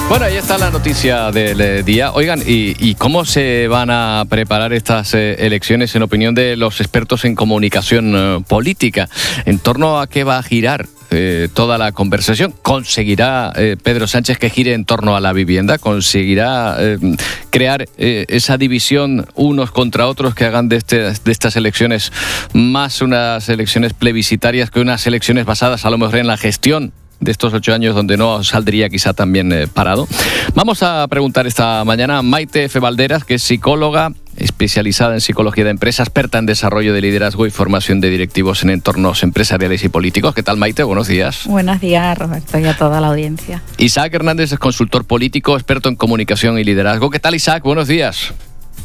Bueno, ahí está la noticia del día. Oigan, ¿y cómo se van a preparar estas elecciones en opinión de los expertos en comunicación política? ¿En torno a qué va a girar toda la conversación? ¿Conseguirá Pedro Sánchez que gire en torno a la vivienda? ¿Conseguirá crear esa división unos contra otros que hagan de estas elecciones más unas elecciones plebiscitarias que unas elecciones basadas a lo mejor en la gestión de estos 8 años donde no saldría quizá también parado? Vamos a preguntar esta mañana a Maite F. Valderas, que es psicóloga especializada en psicología de empresas, experta en desarrollo de liderazgo y formación de directivos en entornos empresariales y políticos. ¿Qué tal, Maite? Buenos días. Buenos días, Roberto, y a toda la audiencia. Isaac Hernández es consultor político, experto en comunicación y liderazgo. ¿Qué tal, Isaac? Buenos días.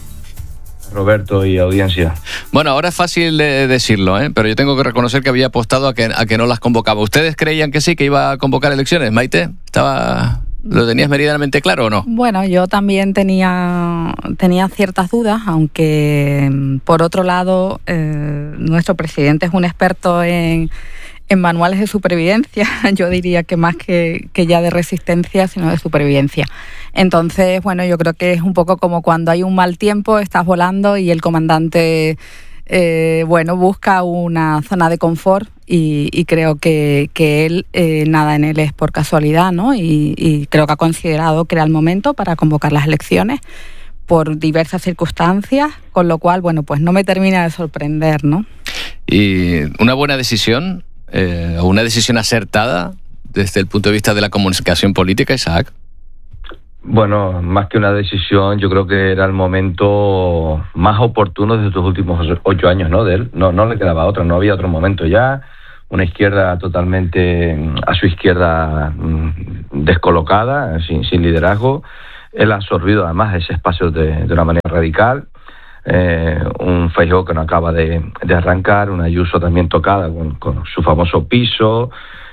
Roberto y audiencia. Bueno, ahora es fácil de decirlo, pero yo tengo que reconocer que había apostado a que no las convocaba. ¿Ustedes creían que sí, que iba a convocar elecciones, Maite? ¿Lo tenías meridianamente claro o no? Bueno, yo también tenía ciertas dudas, aunque por otro lado nuestro presidente es un experto en manuales de supervivencia. Yo diría que más que ya de resistencia, sino de supervivencia. Entonces, bueno, yo creo que es un poco como cuando hay un mal tiempo, estás volando y el comandante, busca una zona de confort y creo que él, nada en él es por casualidad, ¿no? Y creo que ha considerado que era el momento para convocar las elecciones por diversas circunstancias, con lo cual, bueno, pues no me termina de sorprender, ¿no? ¿Y una buena decisión, o una decisión acertada desde el punto de vista de la comunicación política, Isaac? Bueno, más que una decisión, yo creo que era el momento más oportuno de estos últimos 8 años, ¿no? De él. No le quedaba otra, no había otro momento ya. Una izquierda totalmente a su izquierda descolocada, sin liderazgo. Él ha absorbido además ese espacio de una manera radical. Un Feijóo que no acaba de arrancar, una Ayuso también tocada con su famoso piso.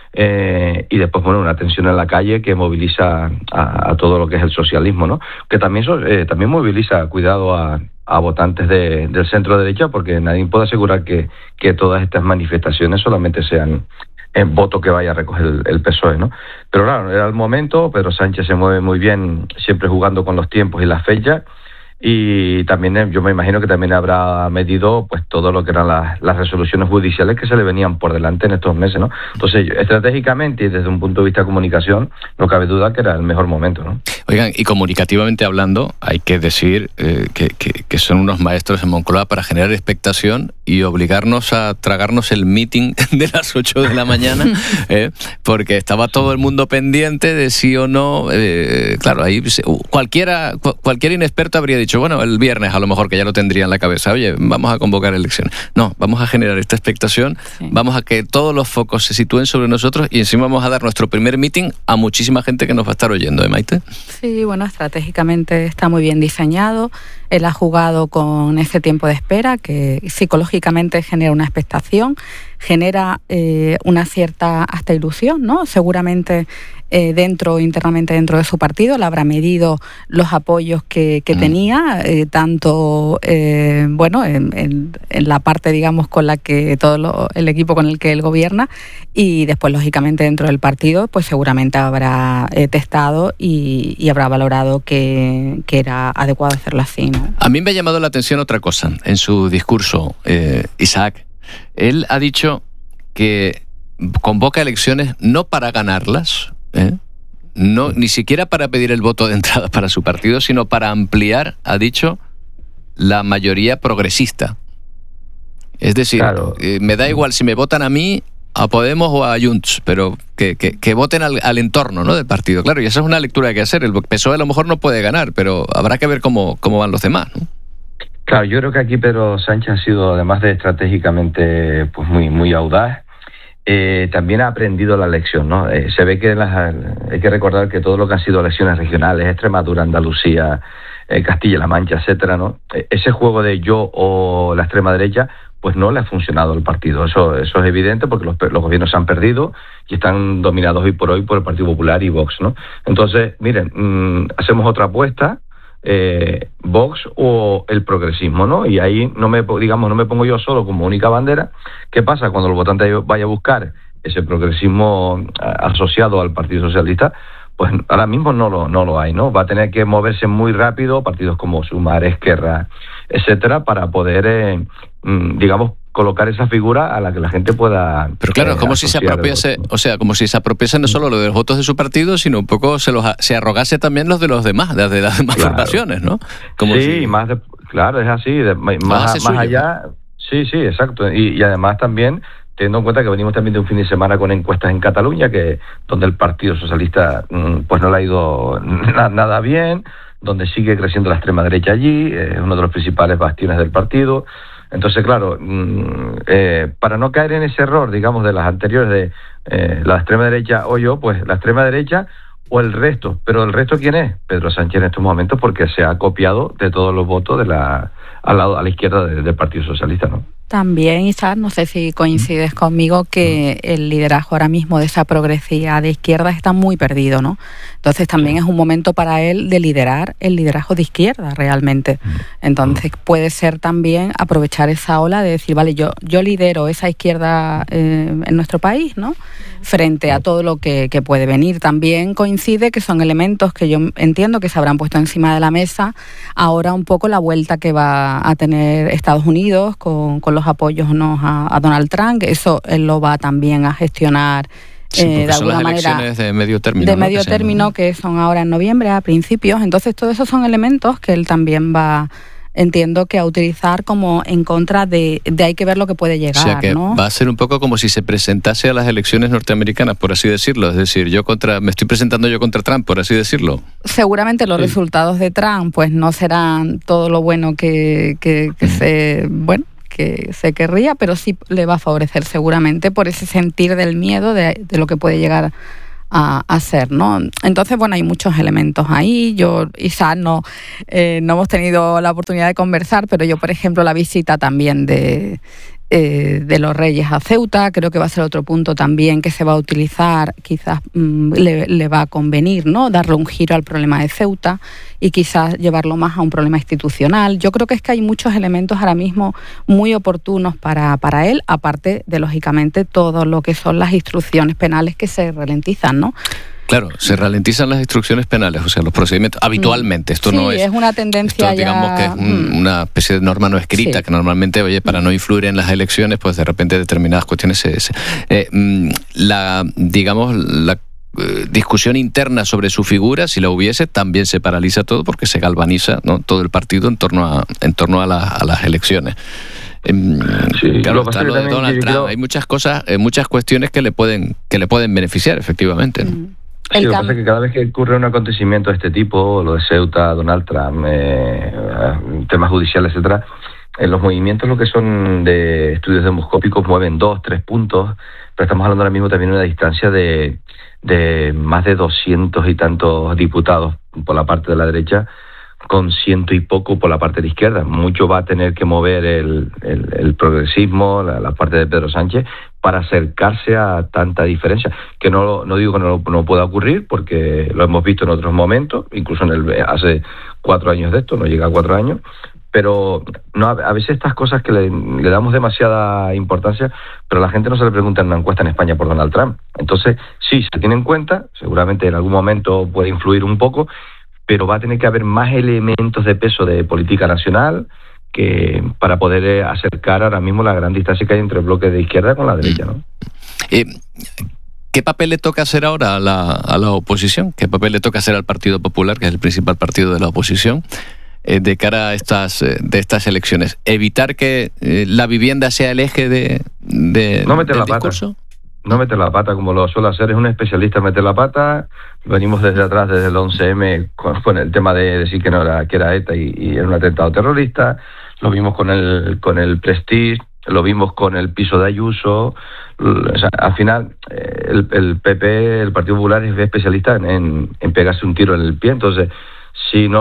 Y después, bueno, una tensión en la calle que moviliza a todo lo que es el socialismo, ¿no? Que también moviliza, cuidado, a votantes del centro derecha, porque nadie puede asegurar que todas estas manifestaciones solamente sean voto que vaya a recoger el PSOE, ¿no? Pero claro, era el momento. Pedro Sánchez se mueve muy bien, siempre jugando con los tiempos y las fechas. Y también yo me imagino que también habrá medido pues todo lo que eran las resoluciones judiciales que se le venían por delante en estos meses, ¿no? Entonces, estratégicamente y desde un punto de vista de comunicación, no cabe duda que era el mejor momento, ¿no? Oigan, y comunicativamente hablando, hay que decir que son unos maestros en Moncloa para generar expectación y obligarnos a tragarnos el meeting de las 8 de la mañana, porque estaba todo el mundo pendiente de sí o no. Claro, ahí cualquier inexperto habría dicho, bueno, el viernes a lo mejor, que ya lo tendría en la cabeza, oye, vamos a convocar elecciones. No, vamos a generar esta expectación, sí. Vamos a que todos los focos se sitúen sobre nosotros y encima vamos a dar nuestro primer meeting a muchísima gente que nos va a estar oyendo, Maite? Sí, bueno, estratégicamente está muy bien diseñado. Él ha jugado con ese tiempo de espera que psicológicamente genera una expectación, genera una cierta hasta ilusión, ¿no? Seguramente internamente dentro de su partido, le habrá medido los apoyos que tenía, tanto en la parte, digamos, con la que el equipo con el que él gobierna, y después, lógicamente, dentro del partido, pues seguramente habrá testado y habrá valorado que era adecuado hacerlo así, ¿no? A mí me ha llamado la atención otra cosa en su discurso, Isaac. Él ha dicho que convoca elecciones no para ganarlas, no, ni siquiera para pedir el voto de entrada para su partido, sino para ampliar, ha dicho, la mayoría progresista. Es decir, claro, me da igual si me votan a mí, a Podemos o a Junts, pero que voten al entorno, ¿no?, del partido. Claro, y esa es una lectura que hay que hacer. El PSOE a lo mejor no puede ganar, pero habrá que ver cómo van los demás, ¿no? Claro, yo creo que aquí Pedro Sánchez ha sido, además de estratégicamente, pues muy, muy audaz. También ha aprendido la lección, ¿no? Se ve que hay que recordar que todo lo que han sido elecciones regionales, Extremadura, Andalucía, Castilla-La Mancha, etcétera, ¿no? Ese juego de yo o la extrema derecha, pues no le ha funcionado al partido. Eso es evidente, porque los gobiernos se han perdido y están dominados hoy por el Partido Popular y Vox, ¿no? Entonces, miren, hacemos otra apuesta, Vox o el progresismo, ¿no? Y ahí no me pongo yo solo como única bandera. ¿Qué pasa cuando el votante vaya a buscar ese progresismo asociado al Partido Socialista? pues ahora mismo no lo hay, ¿no? Va a tener que moverse muy rápido, partidos como Sumar, Esquerra, etcétera, para poder, digamos, colocar esa figura a la que la gente pueda... Pero claro, es como si se apropiase, o sea, como si se apropiase no solo lo de los votos de su partido, sino un poco se arrogase también los de los demás, de las demás formaciones, ¿no? Como sí, si... claro, es así, más allá... Sí, exacto. Y además también, teniendo en cuenta que venimos también de un fin de semana con encuestas en Cataluña, donde el Partido Socialista pues no le ha ido nada bien, donde sigue creciendo la extrema derecha allí, es uno de los principales bastiones del partido. Entonces, claro, para no caer en ese error, digamos, de las anteriores de la extrema derecha o yo, pues la extrema derecha o el resto. Pero ¿el resto quién es? Pedro Sánchez en estos momentos, porque se ha copiado de todos los votos a la izquierda del Partido Socialista, ¿no? También, Isaac, no sé si coincides conmigo que el liderazgo ahora mismo de esa progresía de izquierda está muy perdido, ¿no? Entonces también es un momento para él de liderar el liderazgo de izquierda realmente. Entonces puede ser también aprovechar esa ola de decir, vale, yo lidero esa izquierda en nuestro país, ¿no? Frente a todo lo que puede venir. También coincide que son elementos que yo entiendo que se habrán puesto encima de la mesa ahora un poco la vuelta que va a tener Estados Unidos con los apoyos ¿no? a Donald Trump. Eso él lo va también a gestionar de alguna manera de medio término. De medio término, que son ahora en noviembre, a principios. Entonces todos esos son elementos que él también va... Entiendo que a utilizar como en contra de hay que ver lo que puede llegar, o sea que ¿no? Va a ser un poco como si se presentase a las elecciones norteamericanas, por así decirlo. Es decir, me estoy presentando yo contra Trump, por así decirlo. Seguramente los resultados de Trump pues no serán todo lo bueno que se querría, pero sí le va a favorecer seguramente por ese sentir del miedo de lo que puede llegar a hacer, ¿no? Entonces, bueno, hay muchos elementos ahí. Yo, Isaac, no hemos tenido la oportunidad de conversar, pero yo, por ejemplo, la visita también de los Reyes a Ceuta, creo que va a ser otro punto también que se va a utilizar, quizás le va a convenir, ¿no? Darle un giro al problema de Ceuta y quizás llevarlo más a un problema institucional. Yo creo que es que hay muchos elementos ahora mismo muy oportunos para él, aparte de, lógicamente, todo lo que son las instrucciones penales que se ralentizan, ¿no? Claro, se ralentizan las instrucciones penales, o sea, los procedimientos habitualmente. Esto sí, no es una tendencia esto, digamos que es una especie de norma no escrita, que normalmente, oye, para no influir en las elecciones, pues de repente determinadas cuestiones la discusión interna sobre su figura, si la hubiese, también se paraliza todo porque se galvaniza, ¿no? Todo el partido en torno a las elecciones. Claro, está lo de Donald Trump. Hay muchas cosas, muchas cuestiones que le pueden beneficiar, efectivamente, ¿no? Sí, lo que pasa es que cada vez que ocurre un acontecimiento de este tipo, lo de Ceuta, Donald Trump, temas judiciales, etcétera, los movimientos, lo que son de estudios demoscópicos, mueven 2-3 puntos, pero estamos hablando ahora mismo también de una distancia de más de 200 y tantos diputados por la parte de la derecha, con 100 y poco por la parte de la izquierda. Mucho va a tener que mover el progresismo, la parte de Pedro Sánchez, para acercarse a tanta diferencia. Que no digo que no pueda ocurrir, porque lo hemos visto en otros momentos, incluso hace 4 años de esto, no llega a 4 años, pero no, a veces estas cosas que le damos demasiada importancia, pero a la gente no se le pregunta en una encuesta en España por Donald Trump. Entonces, sí, se tiene en cuenta, seguramente en algún momento puede influir un poco, pero va a tener que haber más elementos de peso de política nacional que para poder acercar ahora mismo la gran distancia que hay entre el bloque de izquierda con la derecha, ¿no? ¿Qué papel le toca hacer ahora a la oposición? ¿Qué papel le toca hacer al Partido Popular, que es el principal partido de la oposición, de cara a estas elecciones? ¿Evitar que la vivienda sea el eje del discurso? No meter la pata como lo suele hacer, es un especialista en meter la pata. Venimos desde atrás, desde el 11M, con el tema de decir que era ETA y era un atentado terrorista. Lo vimos con el Prestige, lo vimos con el piso de Ayuso. O sea, al final, el PP, el Partido Popular, es especialista en pegarse un tiro en el pie. Entonces, si en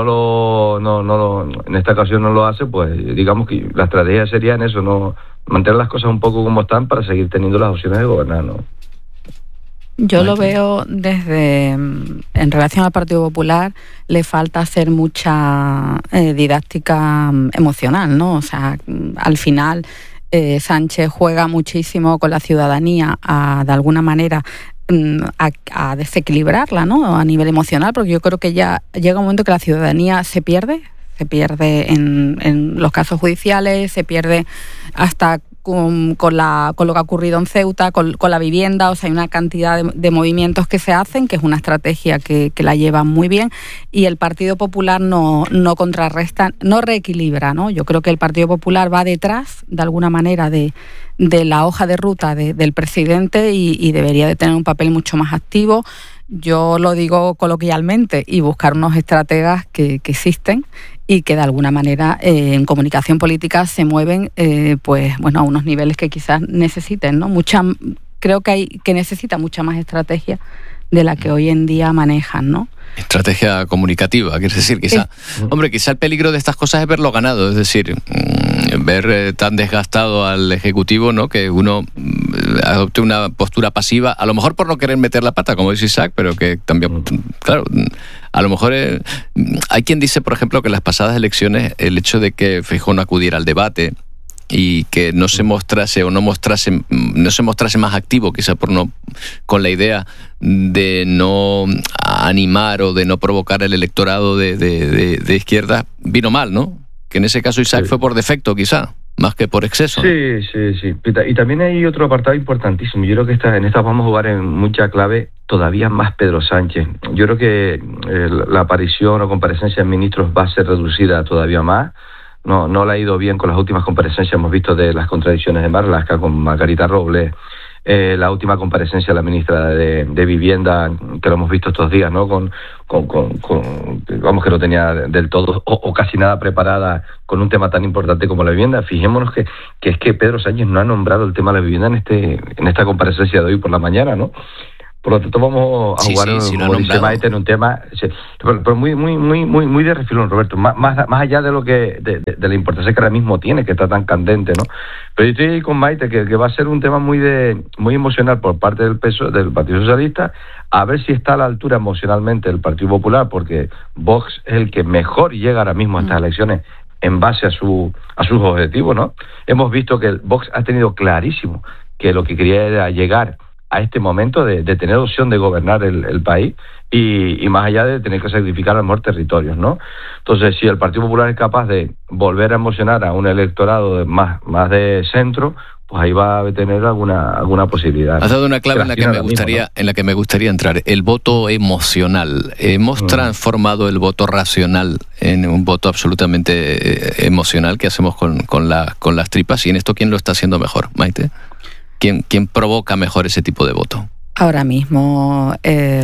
esta ocasión no lo hace, pues digamos que la estrategia sería en eso, no mantener las cosas un poco como están para seguir teniendo las opciones de gobernar, ¿no? Yo lo veo en relación al Partido Popular, le falta hacer mucha didáctica emocional, ¿no? O sea, al final Sánchez juega muchísimo con la ciudadanía a, de alguna manera, a desequilibrarla, ¿no? A nivel emocional, porque yo creo que ya llega un momento que la ciudadanía se pierde en los casos judiciales, se pierde hasta con lo que ha ocurrido en Ceuta, con la vivienda. O sea, hay una cantidad de movimientos que se hacen, que es una estrategia que la llevan muy bien, y el Partido Popular no contrarresta, no reequilibra, ¿no? Yo creo que el Partido Popular va detrás, de alguna manera, de la hoja de ruta del presidente y debería de tener un papel mucho más activo. Yo lo digo coloquialmente, y buscar unos estrategas que existen y que de alguna manera en comunicación política se mueven a unos niveles que quizás necesiten, ¿no? Creo que necesita mucha más estrategia de la que hoy en día manejan, ¿no? Estrategia comunicativa, quiere decir, quizá el peligro de estas cosas es verlo ganado, es decir, ver tan desgastado al Ejecutivo, ¿no? Que uno adopte una postura pasiva, a lo mejor por no querer meter la pata, como dice Isaac, pero que también, claro, a lo mejor hay quien dice, por ejemplo, que en las pasadas elecciones el hecho de que Feijóo no acudiera al debate y que no se mostrase más activo, quizá con la idea de no animar o de no provocar el electorado de izquierda, vino mal, ¿no? Que en ese caso Isaac fue por defecto, quizá, más que por exceso, ¿no? Sí. Y también hay otro apartado importantísimo. Yo creo que en esta vamos a jugar en mucha clave todavía más Pedro Sánchez. Yo creo que la aparición o comparecencia de ministros va a ser reducida todavía más. No le ha ido bien con las últimas comparecencias. Hemos visto de las contradicciones de Marlaska con Margarita Robles, la última comparecencia de la ministra de Vivienda, que lo hemos visto estos días, ¿no? Vamos, que no tenía del todo o casi nada preparada con un tema tan importante como la vivienda. Fijémonos que es que Pedro Sánchez no ha nombrado el tema de la vivienda en esta comparecencia de hoy por la mañana, ¿no? Por lo tanto, vamos a jugar como dice Maite, en un tema, pero muy de refilón, Roberto, más allá de lo que de la importancia que ahora mismo tiene, que está tan candente, ¿no? Pero yo estoy ahí con Maite, que va a ser un tema muy emocional por parte del Partido Socialista, a ver si está a la altura emocionalmente del Partido Popular, porque Vox es el que mejor llega ahora mismo a estas elecciones en base a sus objetivos, ¿no? Hemos visto que Vox ha tenido clarísimo que lo que quería era llegar a este momento de tener opción de gobernar el país y más allá de tener que sacrificar a lo mejor territorios, ¿no? Entonces, si el Partido Popular es capaz de volver a emocionar a un electorado más de centro, pues ahí va a tener alguna posibilidad. Has dado una clave en la que me gustaría entrar, el voto emocional. Hemos transformado el voto racional en un voto absolutamente emocional que hacemos con las tripas, y en esto, ¿quién lo está haciendo mejor, Maite? ¿Quién provoca mejor ese tipo de voto? Ahora mismo,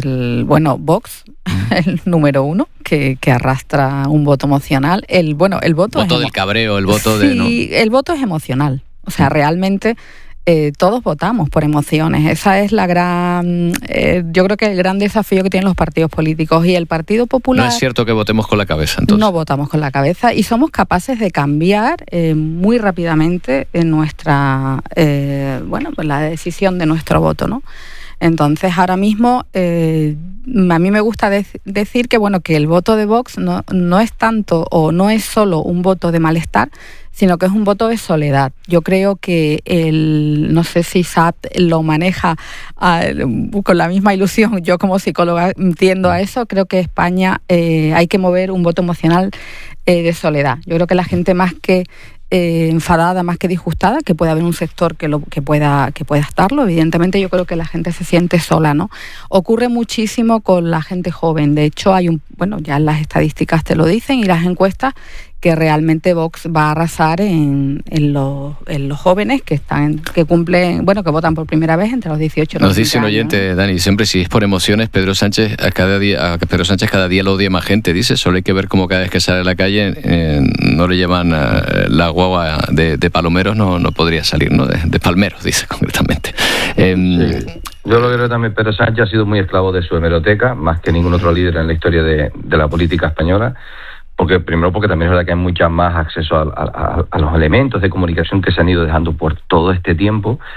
Vox, el número uno, que arrastra un voto emocional. El voto del cabreo, el voto de... Sí, el voto es emocional. O sea, realmente todos votamos por emociones. Esa es la gran... yo creo que el gran desafío que tienen los partidos políticos. Y el Partido Popular... No es cierto que votemos con la cabeza, entonces. No votamos con la cabeza y somos capaces de cambiar muy rápidamente nuestra... la decisión de nuestro voto, ¿no? Entonces, ahora mismo, a mí me gusta decir que el voto de Vox no es tanto o no es solo un voto de malestar, sino que es un voto de soledad. Yo creo que no sé si SAT lo maneja con la misma ilusión. Yo como psicóloga entiendo a eso. Creo que España hay que mover un voto emocional de soledad. Yo creo que la gente más que enfadada, más que disgustada, que puede haber un sector que pueda estarlo. Evidentemente, yo creo que la gente se siente sola, ¿no? Ocurre muchísimo con la gente joven. De hecho, ya las estadísticas te lo dicen y las encuestas, que realmente Vox va a arrasar en los jóvenes que cumplen, que votan por primera vez entre los 18 y los 20 años. Nos dice un oyente, Dani, siempre si es por emociones, Pedro Sánchez cada día lo odia más gente, dice. Solo hay que ver cómo cada vez que sale a la calle no le llevan la guagua de palomeros, no podría salir, ¿no? De palmeros, dice concretamente. Sí. Yo lo creo también. Pedro Sánchez ha sido muy esclavo de su hemeroteca, más que ningún otro líder en la historia de la política española. Porque también es verdad que hay mucha más acceso a los elementos de comunicación que se han ido dejando por todo este tiempo,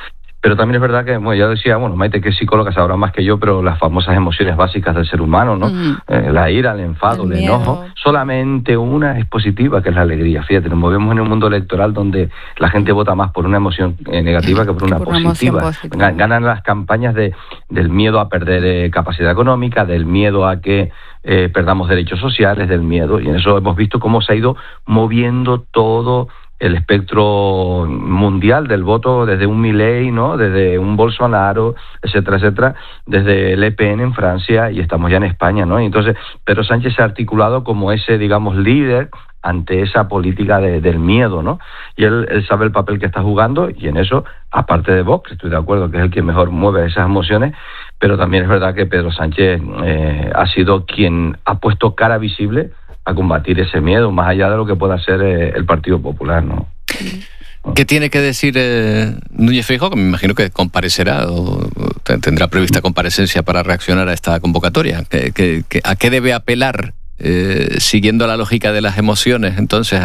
Pero también es verdad que, bueno, yo decía, bueno, Maite, que es psicóloga, sabrá más que yo, pero las famosas emociones básicas del ser humano, ¿no? La ira, el enfado, el enojo, solamente una es positiva, que es la alegría. Fíjate, nos movemos en un mundo electoral donde la gente vota más por una emoción negativa que por una positiva. Ganan las campañas del miedo a perder capacidad económica, del miedo a que perdamos derechos sociales, del miedo, y en eso hemos visto cómo se ha ido moviendo todo el espectro mundial del voto, desde un Milei, ¿no?, desde un Bolsonaro, etcétera, etcétera, desde Le Pen en Francia, y estamos ya en España, ¿no? Y entonces Pedro Sánchez se ha articulado como ese, digamos, líder ante esa política del miedo, ¿no? Y él sabe el papel que está jugando, y en eso, aparte de Vox, estoy de acuerdo que es el que mejor mueve esas emociones, pero también es verdad que Pedro Sánchez ha sido quien ha puesto cara visible a combatir ese miedo, más allá de lo que pueda hacer el Partido Popular, ¿no? ¿Qué tiene que decir Núñez Feijóo? Que me imagino que comparecerá o tendrá prevista comparecencia para reaccionar a esta convocatoria. ¿A qué debe apelar, siguiendo la lógica de las emociones, entonces?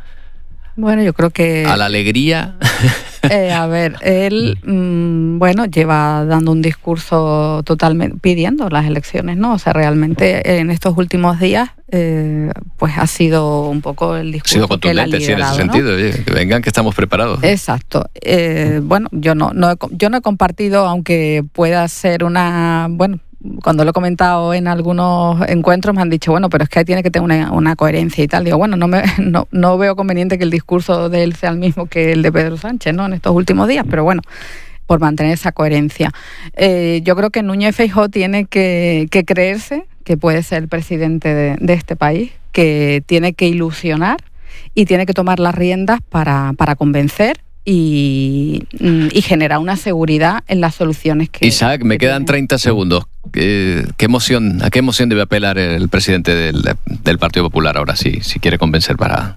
Bueno, yo creo que... ¿A la alegría? A ver, él, bueno, lleva dando un discurso totalmente pidiendo las elecciones, ¿no? O sea, realmente en estos últimos días, pues ha sido un poco el discurso. Ha sido contundente, que él ha liderado, sí, en ese sentido, oye, que vengan, que estamos preparados. Exacto. Bueno, yo no he compartido, aunque pueda ser una... Bueno, cuando lo he comentado en algunos encuentros me han dicho, bueno, pero es que tiene que tener una coherencia y tal. Digo, bueno, no veo conveniente que el discurso de él sea el mismo que el de Pedro Sánchez, ¿no?, en estos últimos días, pero bueno, por mantener esa coherencia. Yo creo que Núñez Feijóo tiene que creerse que puede ser el presidente de este país, que tiene que ilusionar y tiene que tomar las riendas para convencer y generar una seguridad en las soluciones que... Isaac, me quedan 30 segundos. ¿A qué emoción debe apelar el presidente del Partido Popular ahora si quiere convencer para...?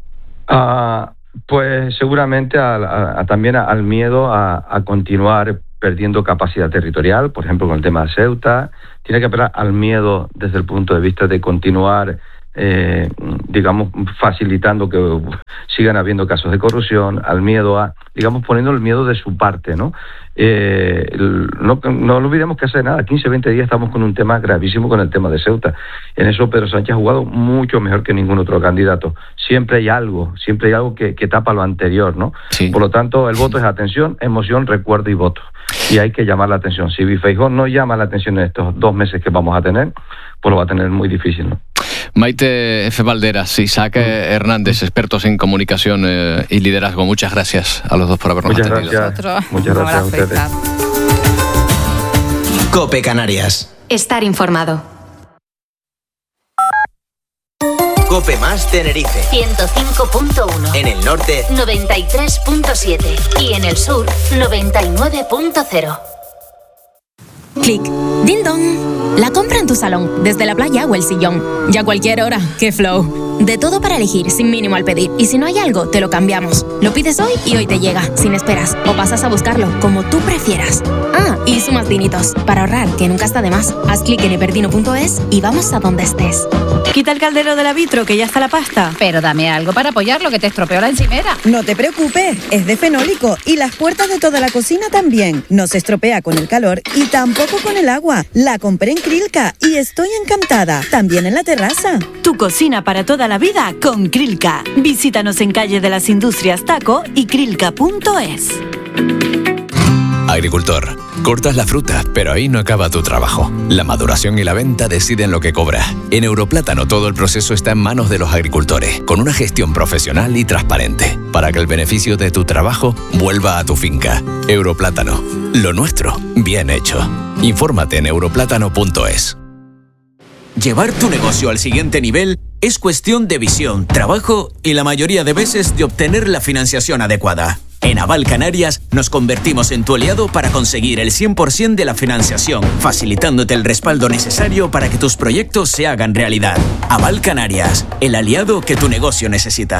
Pues seguramente también al miedo a continuar perdiendo capacidad territorial, por ejemplo con el tema de Ceuta. Tiene que apelar al miedo desde el punto de vista de continuar digamos, facilitando que sigan habiendo casos de corrupción, al miedo digamos, poniendo el miedo de su parte, ¿no? No olvidemos que hace 15, 20 días estamos con un tema gravísimo con el tema de Ceuta. En eso Pedro Sánchez ha jugado mucho mejor que ningún otro candidato. Siempre hay algo que tapa lo anterior, ¿no? Sí. Por lo tanto, el voto es atención, emoción, recuerdo y voto. Y hay que llamar la atención. Si Feijóo no llama la atención en estos 2 meses que vamos a tener, pues lo va a tener muy difícil, ¿no? Maite F. Valderas, Isaac Hernández, expertos en comunicación y liderazgo. Muchas gracias a los dos por habernos atendido. Muchas gracias a ustedes. COPE Canarias. Estar informado. COPE más Tenerife. 105.1. En el norte. 93.7. Y en el sur, 99.0. Clic. Ding dong. La compra en tu salón, desde la playa o el sillón. Ya a cualquier hora. ¡Qué flow! De todo para elegir, sin mínimo al pedir. Y si no hay algo, te lo cambiamos. Lo pides hoy y hoy te llega, sin esperas. O pasas a buscarlo, como tú prefieras. Y sumas dinitos. Para ahorrar, que nunca está de más. Haz clic en iperdino.es y vamos a donde estés. Quita el caldero de la vitro, que ya está la pasta. Pero dame algo para apoyarlo, que te estropeó la encimera. No te preocupes, es de fenólico. Y las puertas de toda la cocina también. No se estropea con el calor y tampoco con el agua. La compré en Krilka y estoy encantada. También en la terraza. Tu cocina para toda la vida con Krilka. Visítanos en Calle de las Industrias Taco y krilka.es. Agricultor, cortas la fruta, pero ahí no acaba tu trabajo. La maduración y la venta deciden lo que cobra. En Europlátano todo el proceso está en manos de los agricultores, con una gestión profesional y transparente, para que el beneficio de tu trabajo vuelva a tu finca. Europlátano, lo nuestro, bien hecho. Infórmate en europlátano.es. Llevar tu negocio al siguiente nivel es cuestión de visión, trabajo y la mayoría de veces de obtener la financiación adecuada. En Aval Canarias nos convertimos en tu aliado para conseguir el 100% de la financiación, facilitándote el respaldo necesario para que tus proyectos se hagan realidad. Aval Canarias, el aliado que tu negocio necesita.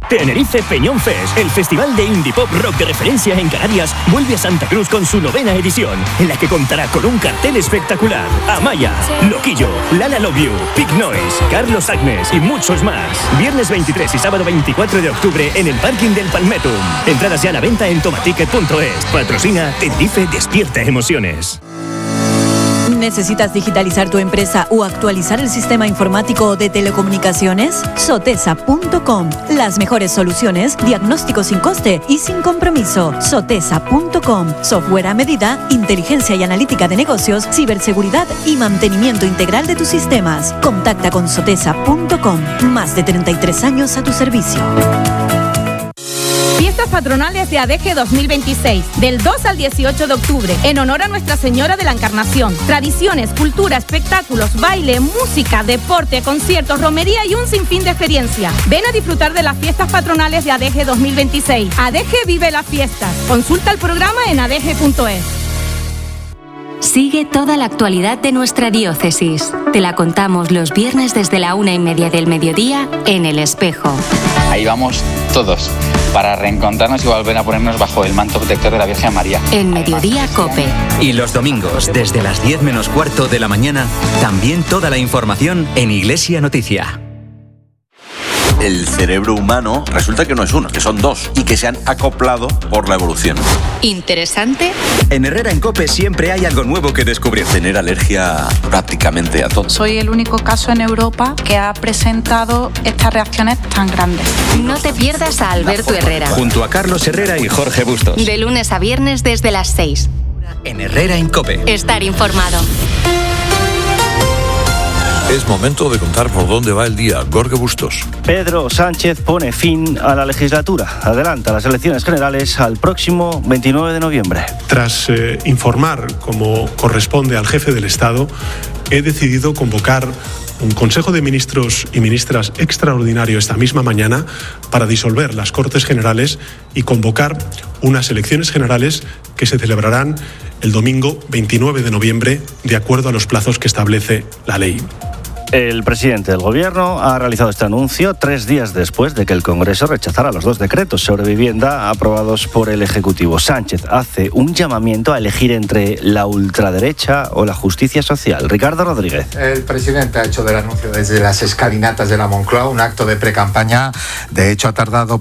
Tenerife Peñón Fest, el festival de indie pop rock de referencia en Canarias, vuelve a Santa Cruz con su 9ª edición, en la que contará con un cartel espectacular. Amaya, Loquillo, Lala Love You, Big Noise, Carlos Agnes y muchos más. Viernes 23 y sábado 24 de octubre en el parking del Palmetum. Entradas ya a la venta en tomaticket.es. Patrocina Tenerife Despierta Emociones. ¿Necesitas digitalizar tu empresa o actualizar el sistema informático de telecomunicaciones? Sotesa.com. Las mejores soluciones, diagnóstico sin coste y sin compromiso. Sotesa.com. Software a medida, inteligencia y analítica de negocios, ciberseguridad y mantenimiento integral de tus sistemas. Contacta con Sotesa.com. Más de 33 años a tu servicio. Fiestas patronales de ADG 2026, del 2 al 18 de octubre, en honor a Nuestra Señora de la Encarnación. Tradiciones, cultura, espectáculos, baile, música, deporte, conciertos, romería y un sinfín de experiencias. Ven a disfrutar de las fiestas patronales de ADG 2026. ADG vive las fiestas. Consulta el programa en adg.es. Sigue toda la actualidad de nuestra diócesis. Te la contamos los viernes desde la 1:30 del mediodía en El Espejo. Ahí vamos todos, para reencontrarnos y volver a ponernos bajo el manto protector de la Virgen María. En Mediodía Cope. Y los domingos, desde las 10 menos cuarto de la mañana, también toda la información en Iglesia Noticia. El cerebro humano resulta que no es uno, que son dos y que se han acoplado por la evolución. ¿Interesante? En Herrera en COPE siempre hay algo nuevo que descubrir. Tener alergia prácticamente a todo. Soy el único caso en Europa que ha presentado estas reacciones tan grandes. No te pierdas a Alberto Herrera. Junto a Carlos Herrera y Jorge Bustos. De lunes a viernes desde las 6. En Herrera en COPE. Estar informado. Es momento de contar por dónde va el día. Jorge Bustos. Pedro Sánchez pone fin a la legislatura. Adelanta las elecciones generales al próximo 29 de noviembre. Tras informar, como corresponde al jefe del Estado, he decidido convocar un Consejo de Ministros y Ministras extraordinario esta misma mañana para disolver las Cortes Generales y convocar unas elecciones generales que se celebrarán el domingo 29 de noviembre, de acuerdo a los plazos que establece la ley. El presidente del Gobierno ha realizado este anuncio 3 días después de que el Congreso rechazara los 2 decretos sobre vivienda aprobados por el Ejecutivo. Sánchez hace un llamamiento a elegir entre la ultraderecha o la justicia social. Ricardo Rodríguez. El presidente ha hecho del anuncio desde las escalinatas de la Moncloa un acto de precampaña. De hecho, ha tardado